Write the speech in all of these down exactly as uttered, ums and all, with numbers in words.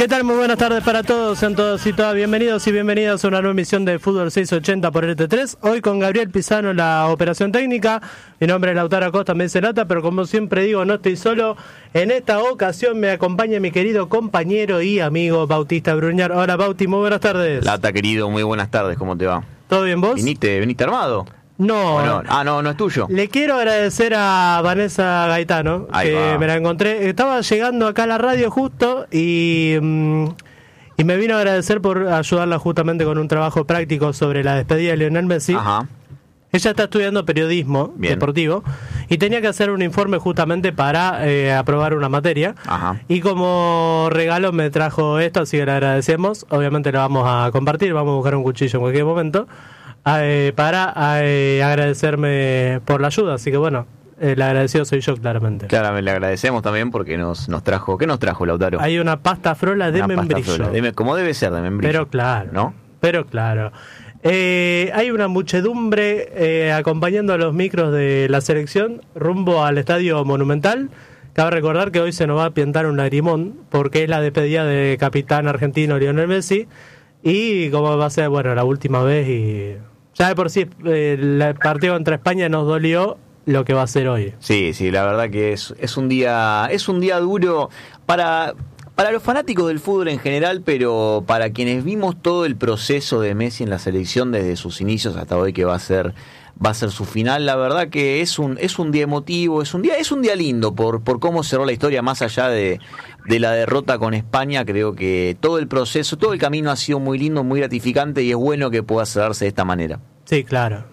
¿Qué tal? Muy buenas tardes para todos, sean todos y todas bienvenidos y bienvenidas a una nueva emisión de Fútbol seiscientos ochenta por R T tres. Hoy con Gabriel Pisano en la operación técnica. Mi nombre es Lautaro Acosta, me dice Lata, pero como siempre digo, no estoy solo. En esta ocasión me acompaña mi querido compañero y amigo Bautista Bruñar. Hola Bauti, muy buenas tardes. Lata, querido, muy buenas tardes, ¿cómo te va? ¿Todo bien vos? ¿Viniste, viniste armado? No, no. Ah, no, no es tuyo. Le quiero agradecer a Vanessa Gaetano, Ahí que va. me la encontré. Estaba llegando acá a la radio justo y, mm, y me vino a agradecer por ayudarla justamente con un trabajo práctico sobre la despedida de Lionel Messi. Ajá. Ella está estudiando periodismo Bien. deportivo y tenía que hacer un informe justamente para eh, aprobar una materia. Ajá. Y como regalo me trajo esto, así que le agradecemos. Obviamente lo vamos a compartir, vamos a buscar un cuchillo en cualquier momento. Eh, para eh, agradecerme por la ayuda, así que bueno, el agradecido soy yo claramente. Claro, le agradecemos también porque nos nos trajo, ¿qué nos trajo, Lautaro? Hay una pasta frola de Una pasta membrillo, frola, de- como debe ser de membrillo. pero claro, ¿no? pero claro. Eh, hay una muchedumbre eh, acompañando a los micros de la selección rumbo al Estadio Monumental. Cabe recordar que hoy se nos va a pintar un lagrimón porque es la despedida de capitán argentino Lionel Messi y como va a ser, bueno, la última vez y ya de por sí eh, el partido contra España nos dolió lo que va a ser hoy. Sí, sí, la verdad que es, es un día es un día duro para para los fanáticos del fútbol en general, pero para quienes vimos todo el proceso de Messi en la selección desde sus inicios hasta hoy que va a ser va a ser su final, la verdad que es un es un día emotivo, es un día es un día lindo por por cómo cerró la historia más allá de de la derrota con España. Creo que todo el proceso, todo el camino ha sido muy lindo, muy gratificante y es bueno que pueda cerrarse de esta manera. Sí, claro.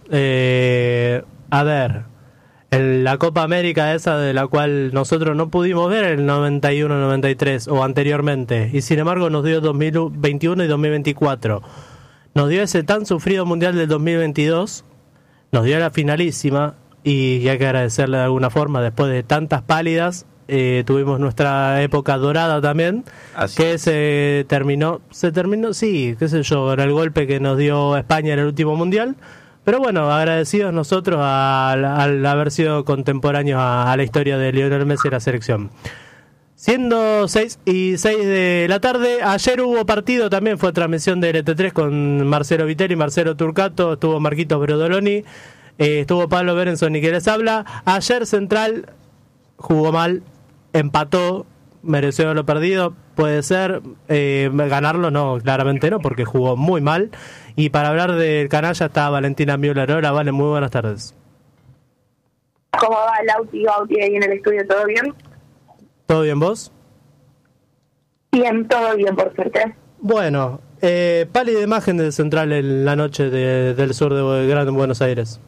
Eh, a ver, en la Copa América esa de la cual nosotros no pudimos ver el noventa y uno noventa y tres o anteriormente, y sin embargo nos dio dos mil veintiuno y dos mil veinticuatro. Nos dio ese tan sufrido Mundial del dos mil veintidós, nos dio la finalísima y hay que agradecerle de alguna forma después de tantas pálidas. Eh, tuvimos nuestra época dorada también, Así que es. se terminó, se terminó, sí, qué sé yo, en el golpe que nos dio España en el último mundial. Pero bueno, agradecidos nosotros al, al haber sido contemporáneos a, a la historia de Lionel Messi y la selección. Siendo seis y seis de la tarde, ayer hubo partido, también fue transmisión de R T tres con Marcelo Vitelli, Marcelo Turcato, estuvo Marquitos Brodoloni, eh, estuvo Pablo Berenson y que les habla. Ayer Central jugó mal, empató, mereció lo perdido, puede ser, eh, ganarlo no, claramente no, porque jugó muy mal. Y para hablar del canalla está Valentina Müller. Hola, Vale, muy buenas tardes. ¿Cómo va Lauti, Bauti ahí en el estudio? ¿Todo bien? ¿Todo bien vos? Bien, todo bien, por suerte. Bueno, eh, pálida imagen de Central en la noche de, del sur de Gran Buenos Aires.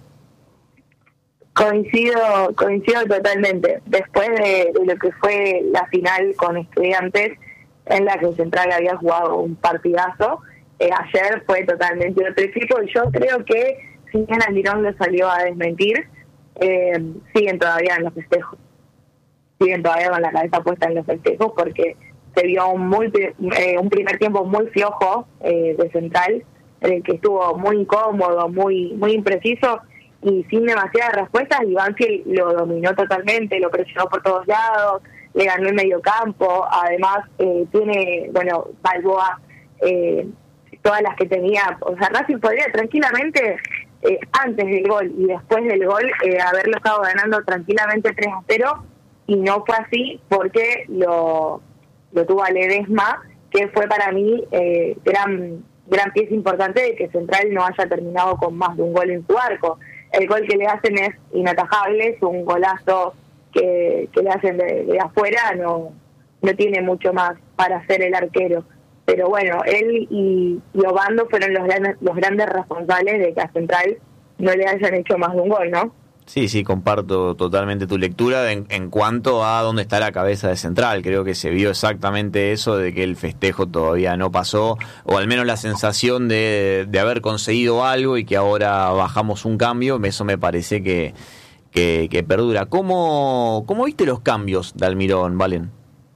Coincido, coincido totalmente. Después de, de lo que fue la final con Estudiantes, en la que Central había jugado un partidazo, eh, ayer fue totalmente otro equipo y yo creo que si bien Almirón lo salió a desmentir, eh, siguen todavía en los festejos. Siguen todavía con la cabeza puesta en los festejos porque se vio un, muy, eh, un primer tiempo muy flojo eh, de Central, en el que estuvo muy incómodo, muy, muy impreciso y sin demasiadas respuestas. Y Banfield lo dominó totalmente, lo presionó por todos lados, le ganó el medio campo. Además eh, tiene, bueno, Balboa, eh, todas las que tenía. O sea, Racing podría tranquilamente, eh, antes del gol y después del gol, eh, haberlo estado ganando tranquilamente tres a cero, y no fue así porque lo, lo tuvo a Ledesma, que fue para mí eh, gran, gran pieza importante de que Central no haya terminado con más de un gol en su arco. El gol que le hacen es inatajable, es un golazo que, que le hacen de, de afuera, no, no tiene mucho más para hacer el arquero. Pero bueno, él y, y Obando fueron los grandes, los grandes responsables de que a Central no le hayan hecho más de un gol, ¿no? Sí, sí, comparto totalmente tu lectura en, en cuanto a dónde está la cabeza de Central. Creo que se vio exactamente eso de que el festejo todavía no pasó, o al menos la sensación de, de haber conseguido algo y que ahora bajamos un cambio. Eso me parece que, que, que perdura. ¿Cómo, ¿Cómo viste los cambios de Almirón, Valen?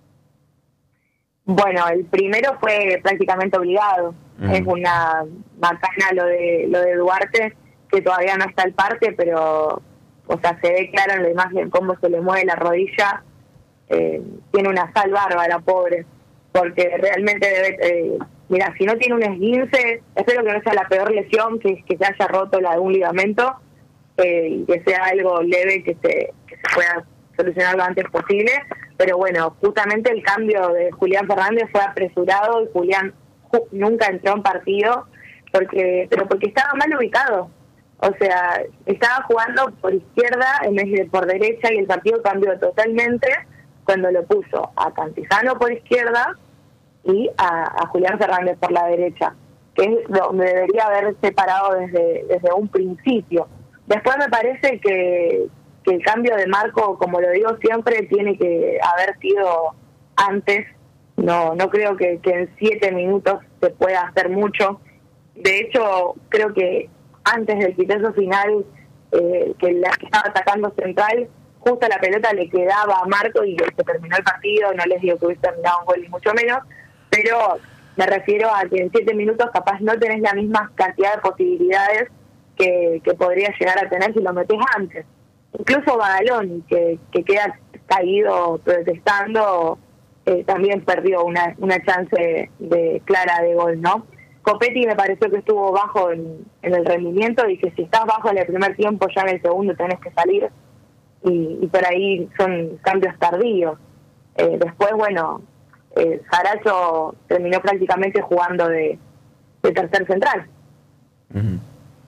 Bueno, el primero fue prácticamente obligado. Mm. Es una bacana lo de lo de Duarte, que todavía no está al parte, pero, o sea, se ve claro en la imagen cómo se le mueve la rodilla. Eh, tiene una sal bárbara, pobre. porque realmente debe... Eh, mira, si no tiene un esguince, espero que no sea la peor lesión, que, que se haya roto la de un ligamento, eh, y que sea algo leve, que se, que se pueda solucionar lo antes posible. Pero bueno, justamente el cambio de Julián Fernández fue apresurado y Julián ju- nunca entró en partido, porque pero porque estaba mal ubicado. O sea, estaba jugando por izquierda en vez de por derecha, y el partido cambió totalmente cuando lo puso a Cantizano por izquierda y a, a Julián Fernández por la derecha, que es donde debería haber separado desde, desde un principio. Después me parece que, que el cambio de marco, como lo digo siempre, tiene que haber sido antes. No no creo que, que en siete minutos se pueda hacer mucho. De hecho, creo que antes del quitezo final, eh, que la que estaba atacando Central, justo la pelota le quedaba a Marco y se terminó el partido. No les digo que hubiese terminado un gol ni mucho menos, pero me refiero a que en siete minutos capaz no tenés la misma cantidad de posibilidades que, que podría llegar a tener si lo metés antes. Incluso Badaloni, que, que queda caído protestando, eh, también perdió una, una chance de clara de gol, ¿no? Copetti me pareció que estuvo bajo en, en el rendimiento, y que si estás bajo en el primer tiempo, ya en el segundo tenés que salir, y, y por ahí son cambios tardíos. Eh, después, bueno, eh, Saracho terminó prácticamente jugando de, de tercer central. Uh-huh.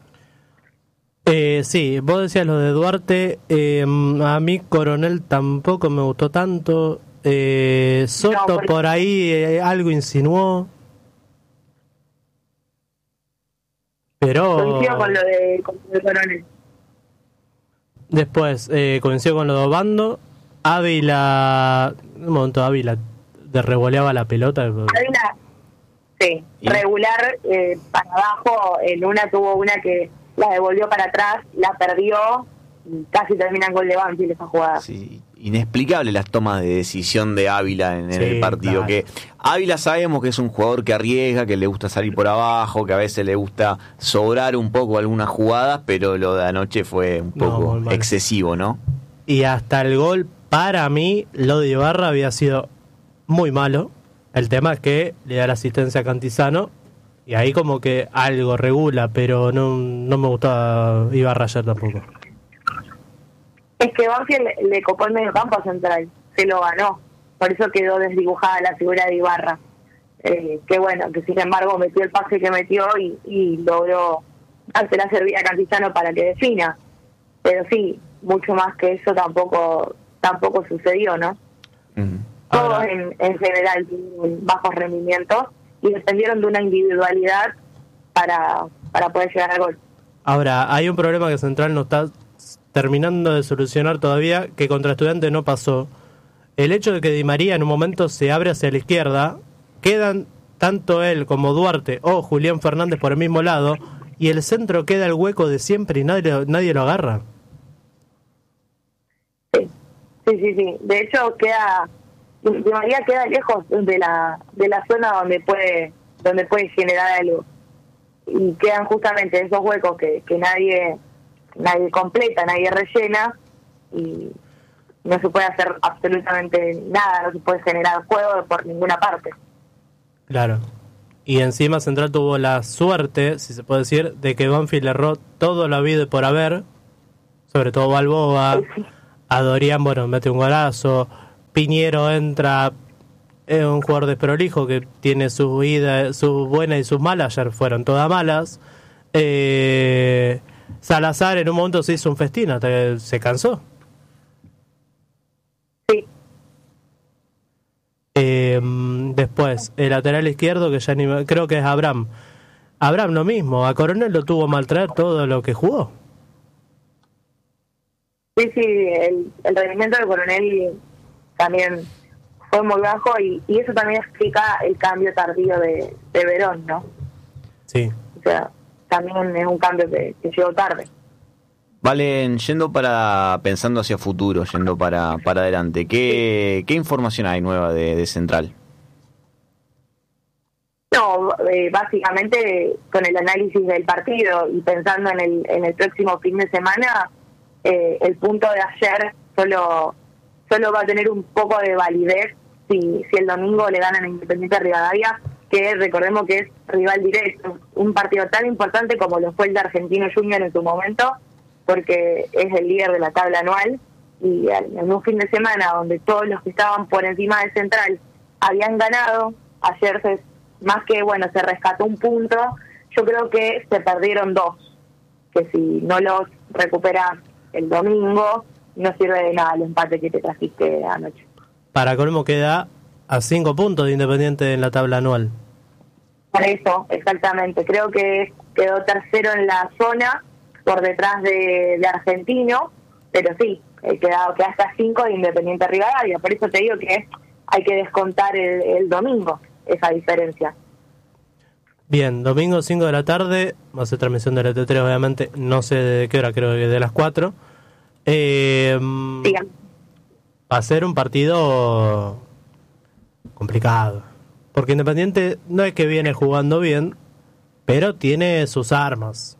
Eh, sí, vos decías lo de Duarte, eh, a mí Coronel tampoco me gustó tanto, eh, Soto no, por, por ahí eh, algo insinuó. Pero coincido con lo de, con lo de Coronel. Después eh, coincido con lo de Obando. Ávila, un momento, Ávila de revoleaba la pelota. Ávila, sí, ¿Y? regular eh, para abajo. En una tuvo una que la devolvió para atrás, la perdió y casi termina en gol de Banfield esa jugada. Sí, inexplicable las tomas de decisión de Ávila en, en sí, el partido. Claro. Que Ávila sabemos que es un jugador que arriesga, que le gusta salir por abajo, que a veces le gusta sobrar un poco algunas jugadas, pero lo de anoche fue un poco no, excesivo, ¿no? Y hasta el gol, para mí, lo de Ibarra había sido muy malo. El tema es que le da la asistencia a Cantizano y ahí como que algo regula, pero no, no me gustaba Ibarra ayer tampoco. Es que Banfield le, le copó el medio campo a Central, se lo ganó, por eso quedó desdibujada la figura de Ibarra. Eh, que bueno, que sin embargo metió el pase que metió y, y logró dársela servir a Cantizano para que defina. Pero sí, mucho más que eso tampoco tampoco sucedió, ¿no? Uh-huh. Todos en, en general tienen bajos rendimientos y dependieron de una individualidad para, para poder llegar al gol. Ahora, hay un problema que Central no está terminando de solucionar todavía, que contra Estudiantes no pasó. El hecho de que Di María en un momento se abre hacia la izquierda, quedan tanto él como Duarte o Julián Fernández por el mismo lado, y el centro queda el hueco de siempre y nadie, nadie lo agarra. Sí, sí, sí, sí. De hecho, queda Di María queda lejos de la de la zona donde puede donde puede generar algo, y quedan justamente esos huecos que, que nadie nadie completa, nadie rellena, y no se puede hacer absolutamente nada, no se puede generar juego por ninguna parte. Claro. Y encima Central tuvo la suerte, si se puede decir, de que Banfield erró todo lo habido y por haber, sobre todo Balboa, sí. A Dorian, bueno, mete un golazo, Piñero entra, es un jugador desprolijo que tiene sus idas, sus buenas y sus malas, ayer fueron todas malas. Eh... Salazar en un momento se hizo un festín hasta que se cansó. Sí. Eh, después, el lateral izquierdo, que ya ni creo que es Abraham. Abraham lo mismo, a Coronel lo tuvo mal traer todo lo que jugó. Sí, sí, el, el rendimiento de Coronel también fue muy bajo, y, y eso también explica el cambio tardío de, de Verón, ¿no? Sí. O sea, también es un cambio que, que llegó tarde. Valen, yendo para, pensando hacia futuro, yendo para, para adelante, ¿qué, ¿qué información hay nueva de, de Central? No, eh, básicamente con el análisis del partido y pensando en el, en el próximo fin de semana, eh, el punto de ayer solo, solo va a tener un poco de validez si, si el domingo le ganan a Independiente Rivadavia, que recordemos que es rival directo, un partido tan importante como lo fue el de Argentino Junior en su momento, porque es el líder de la tabla anual, y en un fin de semana donde todos los que estaban por encima del Central habían ganado, ayer se, más que bueno se rescató un punto, yo creo que se perdieron dos, que si no los recuperas el domingo no sirve de nada el empate que te trajiste anoche. Para colmo queda a cinco puntos de Independiente en la tabla anual. Por eso, exactamente, creo que quedó tercero en la zona por detrás de, de Argentino, pero sí, queda, queda hasta cinco de Independiente Rivadavia, por eso te digo que hay que descontar el, el domingo, esa diferencia. Bien, domingo cinco de la tarde, va a ser transmisión de la T tres obviamente, no sé de qué hora, creo que de las cuatro. Eh, sí. Va a ser un partido complicado, porque Independiente no es que viene jugando bien, pero tiene sus armas.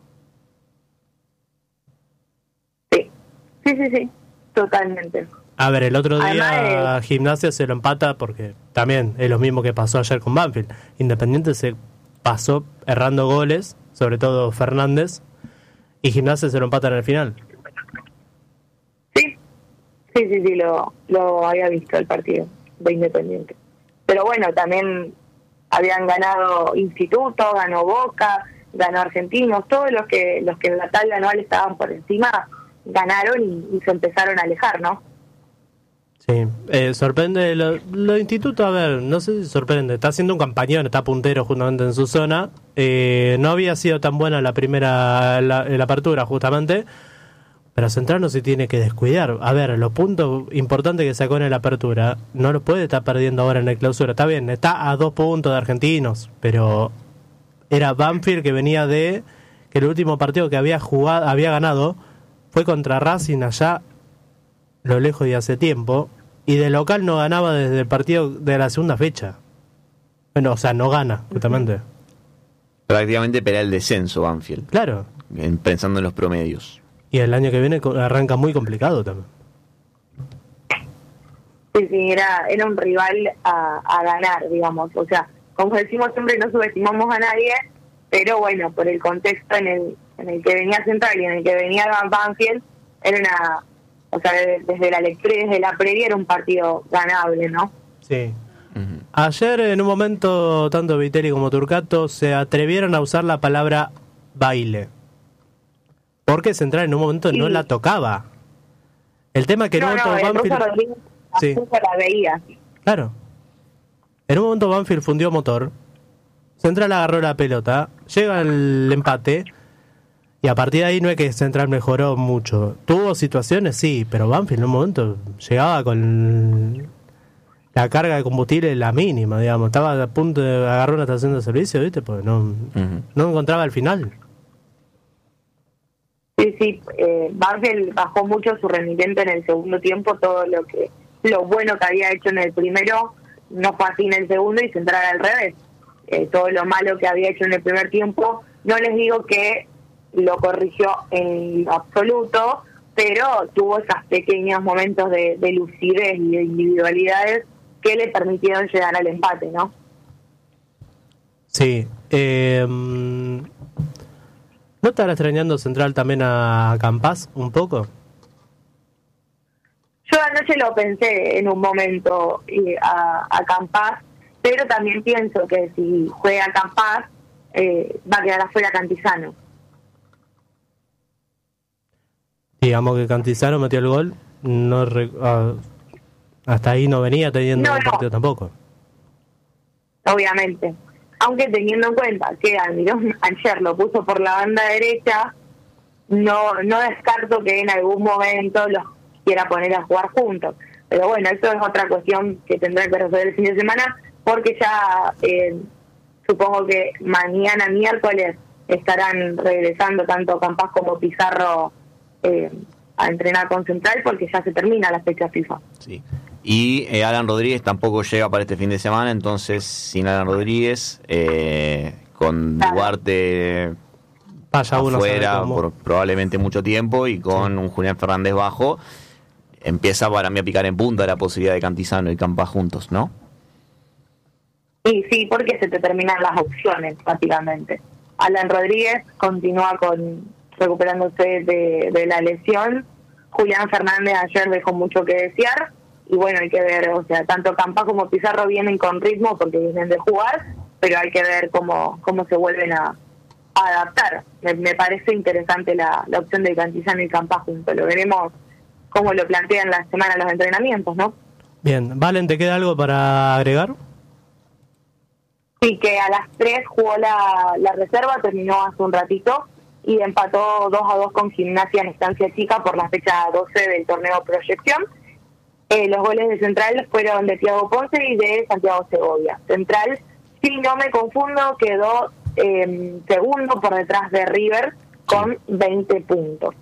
Sí, sí, sí, sí, totalmente. A ver, el otro día Además, eh... Gimnasia se lo empata porque también es lo mismo que pasó ayer con Banfield. Independiente se pasó errando goles, sobre todo Fernández, y Gimnasia se lo empata en el final. Sí, sí, sí, sí, lo, lo había visto el partido de Independiente. Pero bueno, también habían ganado Instituto, ganó Boca, ganó Argentinos, todos los que los que en la tabla anual estaban por encima ganaron y, y se empezaron a alejar, ¿no? Sí, eh, sorprende lo, lo de Instituto, a ver, no sé si sorprende, está haciendo un campañón, está puntero justamente en su zona, eh, no había sido tan buena la primera, la, la apertura justamente, pero Central no se tiene que descuidar. A ver, los puntos importantes que sacó en la apertura no los puede estar perdiendo ahora en la clausura. Está bien, está a dos puntos de Argentinos, pero era Banfield que venía de que el último partido que había jugado, había ganado fue contra Racing allá lo lejos de hace tiempo, y de local no ganaba desde el partido de la segunda fecha. Bueno, o sea, no gana justamente. Prácticamente pelea el descenso Banfield. Claro. Pensando en los promedios. Y el año que viene arranca muy complicado también. Sí, sí, era, era un rival a, a ganar, digamos. O sea, como decimos siempre, no subestimamos a nadie, pero bueno, por el contexto en el en el que venía Central y en el que venía Banfield, era una... O sea, desde la lectura y desde la previa era un partido ganable, ¿no? Sí. Uh-huh. Ayer, en un momento, tanto Vitelli como Turcato se atrevieron a usar la palabra baile. Porque Central en un momento sí. no la tocaba. El tema es que en no, un momento no, Banfield... Rodríguez sí. la veía. Claro. En un momento Banfield fundió motor. Central agarró la pelota. Llega el empate... Y a partir de ahí no es que Central mejoró mucho. Tuvo situaciones, sí, pero Banfield en un momento llegaba con la carga de combustible la mínima, digamos. Estaba a punto de agarrar una estación de servicio, ¿viste? Porque no, uh-huh. no encontraba el final. Sí, sí. Eh, Banfield bajó mucho su rendimiento en el segundo tiempo. Todo lo que lo bueno que había hecho en el primero no fue así en el segundo y Central al revés. Eh, todo lo malo que había hecho en el primer tiempo, no les digo que lo corrigió en absoluto, pero tuvo esos pequeños momentos de, de lucidez y de individualidades que le permitieron llegar al empate, ¿no? Sí. Eh, ¿No estará extrañando Central también a Campás un poco? Yo anoche lo pensé en un momento eh, a, a Campás, pero también pienso que si juega Campás eh, va a quedar afuera Cantizano. Digamos que Cantizano metió el gol, no re, uh, hasta ahí no venía teniendo no, un partido no. tampoco. Obviamente. Aunque teniendo en cuenta que Almirón ayer lo puso por la banda derecha, no no descarto que en algún momento los quiera poner a jugar juntos. Pero bueno, eso es otra cuestión que tendrá que resolver el fin de semana, porque ya eh, supongo que mañana miércoles estarán regresando tanto Campás como Pizarro Eh, a entrenar con Central, porque ya se termina la fecha FIFA. Sí. Y eh, Alan Rodríguez tampoco llega para este fin de semana, entonces sin Alan Rodríguez, eh, con claro. Duarte Vaya afuera por probablemente mucho tiempo y con sí. un Julián Fernández bajo, empieza para mí a picar en punta la posibilidad de Cantizano y Campás juntos, ¿no? Y sí, porque se te terminan las opciones, prácticamente. Alan Rodríguez continúa con recuperándose de, de la lesión. Julián Fernández ayer dejó mucho que desear. Y bueno, hay que ver, o sea, tanto Campa como Pizarro vienen con ritmo porque vienen de jugar, pero hay que ver cómo cómo se vuelven a, a adaptar. Me, me parece interesante la, la opción de Cantillano y Campa juntos. Lo veremos cómo lo plantean la semana los entrenamientos, ¿no? Bien. Valen, ¿te queda algo para agregar? Sí, que a las tres jugó la, la reserva, terminó hace un ratito y empató dos a dos con Gimnasia en Estancia Chica por la fecha doce del torneo Proyección. Eh, los goles de Central fueron de Thiago Ponce y de Santiago Segovia. Central, si no me confundo, quedó eh, segundo por detrás de River con veinte puntos.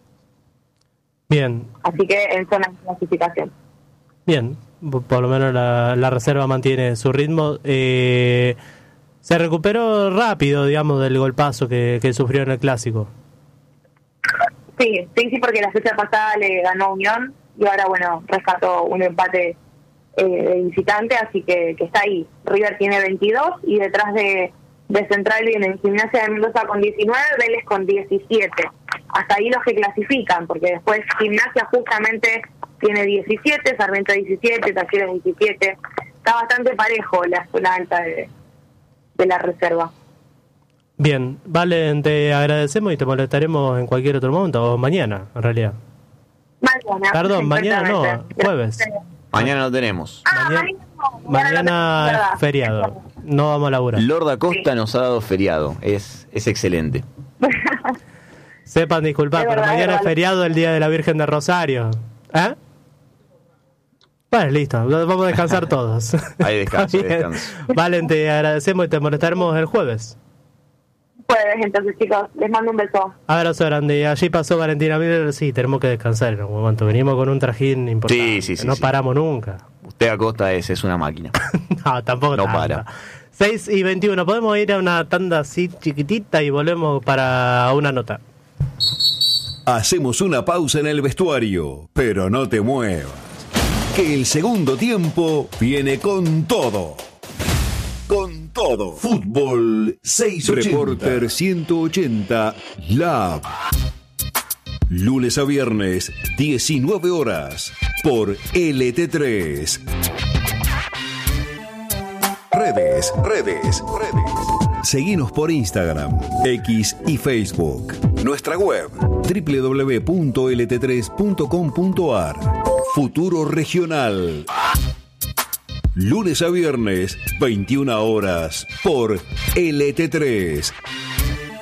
Bien. Así que en zona de clasificación. Bien. Por lo menos la, la reserva mantiene su ritmo. Eh, se recuperó rápido, digamos, del golpazo que, que sufrió en el Clásico. Sí, sí, sí, porque la fecha pasada le ganó Unión y ahora, bueno, rescató un empate eh, de visitante, así que, que está ahí. River tiene veintidós y detrás de, de Central vienen Gimnasia de Mendoza con diecinueve, Vélez con diecisiete. Hasta ahí los que clasifican, porque después Gimnasia justamente tiene diecisiete, Sarmiento diecisiete, Talleres diecisiete. Está bastante parejo la zona alta de, de la reserva. Bien, Valen, te agradecemos y te molestaremos en cualquier otro momento, o mañana, en realidad. Mañana. Perdón, mañana no, jueves. Mañana no tenemos. Ah, Mañana, mañana, mañana no, es feriado, no vamos a laburar. Lord Acosta Sí. nos ha dado feriado, es, es excelente. Sepan disculpar, Es pero verdad, mañana es es verdad. feriado, el Día de la Virgen de Rosario. ¿Eh? Bueno, listo, vamos a descansar todos. Hay descanso, Está bien. descanso. Valen, te agradecemos y te molestaremos el jueves. Jueves, entonces, chicos, les mando un beso. Abrazo grande. Allí pasó Valentina Miller. Sí, tenemos que descansar en algún momento. Venimos con un trajín importante. Sí, sí, sí, no sí. paramos nunca. Usted Acosta es, es una máquina. No, tampoco No tanta. para. seis y veintiuno. Podemos ir a una tanda así chiquitita y volvemos para una nota. Hacemos una pausa en el vestuario, pero no te muevas, que el segundo tiempo viene con todo. Con todo. Fútbol seiscientos ochenta. Reporter ciento ochenta Lab. Lunes a viernes, diecinueve horas, por L T tres. Redes, redes, redes. Seguinos por Instagram, X y Facebook. Nuestra web, doble u doble u doble u punto l t tres punto com punto a r. Futuro Regional. Lunes a viernes, veintiuna horas, por L T tres.